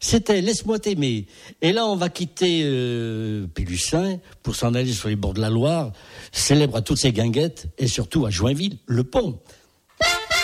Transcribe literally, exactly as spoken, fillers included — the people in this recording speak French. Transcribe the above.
C'était Laisse-moi t'aimer. Et là, on va quitter euh, Pélussin pour s'en aller sur les bords de la Loire, célèbre à toutes ses guinguettes, et surtout à Joinville, le pont.